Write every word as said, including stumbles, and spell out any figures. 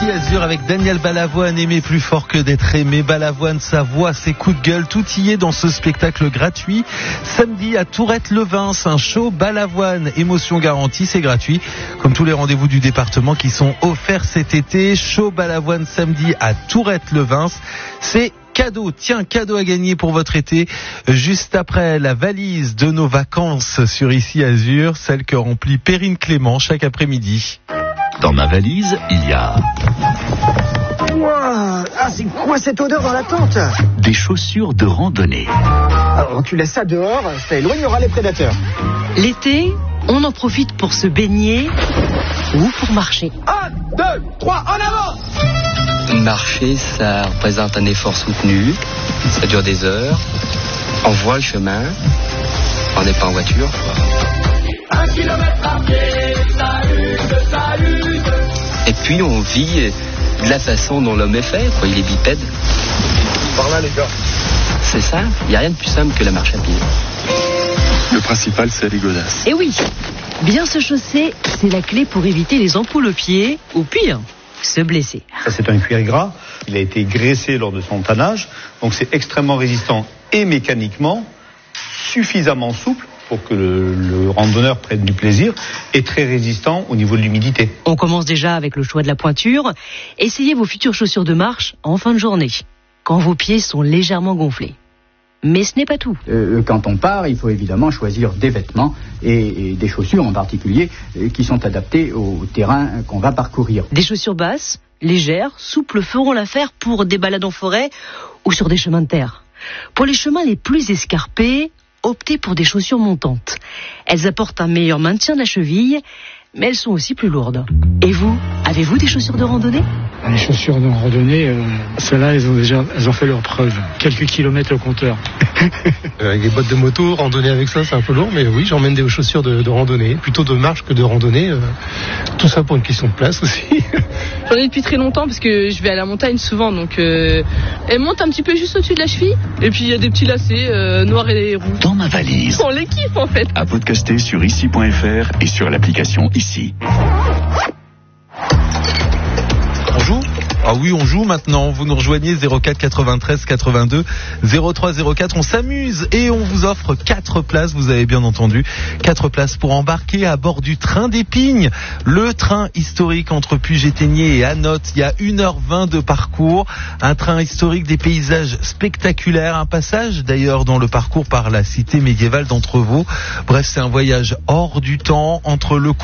Azur avec Daniel Balavoine, aimé plus fort que d'être aimé. Balavoine, sa voix, ses coups de gueule, tout y est dans ce spectacle gratuit. Samedi à Tourette-Levins, un show Balavoine, émotion garantie, c'est gratuit. Comme tous les rendez-vous du département qui sont offerts cet été. Show Balavoine samedi à Tourette-Levins. C'est cadeau, tiens, cadeau à gagner pour votre été, juste après la valise de nos vacances sur Ici Azur, celle que remplit Perrine Clément chaque après-midi. Dans ma valise, il y a... Ouah, ah, c'est quoi cette odeur dans la tente? Des chaussures de randonnée. Alors tu laisses ça dehors, ça éloignera les prédateurs. L'été, on en profite pour se baigner ou pour marcher. Un, deux, trois, en avant! Marcher, ça représente un effort soutenu, ça dure des heures, on voit le chemin, on n'est pas en voiture. Un kilomètre à pied, ça lutte, ça lutte. Et puis on vit de la façon dont l'homme est fait, quoi. Il est bipède. Par là les gars. C'est ça, il n'y a rien de plus simple que la marche à pied. Le principal, c'est les godasses. Et oui, bien se chausser, c'est la clé pour éviter les ampoules aux pieds, ou pire, se blesser. Ça, c'est un cuir gras, il a été graissé lors de son tannage, donc c'est extrêmement résistant et mécaniquement suffisamment souple pour que le, le randonneur prenne du plaisir et très résistant au niveau de l'humidité. On commence déjà avec le choix de la pointure. Essayez vos futures chaussures de marche en fin de journée, quand vos pieds sont légèrement gonflés. Mais ce n'est pas tout. Euh, quand on part, il faut évidemment choisir des vêtements et, et des chaussures en particulier euh, qui sont adaptées au terrain qu'on va parcourir. Des chaussures basses, légères, souples feront l'affaire pour des balades en forêt ou sur des chemins de terre. Pour les chemins les plus escarpés, optez pour des chaussures montantes. Elles apportent un meilleur maintien de la cheville, mais elles sont aussi plus lourdes. Et vous, avez-vous des chaussures de randonnée ? Les chaussures de randonnée, euh, celles-là, elles ont déjà, elles ont fait leur preuve. Quelques kilomètres au compteur. Avec des bottes de moto, randonnée avec ça, c'est un peu lourd, mais oui, j'emmène des chaussures de, de randonnée, plutôt de marche que de randonnée. Euh, tout ça pour une question de place aussi. J'en ai depuis très longtemps parce que je vais à la montagne souvent, donc euh, elle monte un petit peu juste au-dessus de la cheville. Et puis il y a des petits lacets euh, noirs et rouges. Dans ma valise. On les kiffe en fait. À podcaster sur ici point f r et sur l'application Ici. On joue ? Ah oui, on joue maintenant. Vous nous rejoignez zéro quatre quatre-vingt-treize quatre-vingt-deux zéro trois zéro quatre. On s'amuse et on vous offre quatre places. Vous avez bien entendu, quatre places pour embarquer à bord du train d'Épingle, le train historique entre Puget-Théniers et Anote. Il y a une heure vingt de parcours. Un train historique, des paysages spectaculaires. Un passage d'ailleurs dans le parcours par la cité médiévale d'Entrevaux. Bref, c'est un voyage hors du temps entre le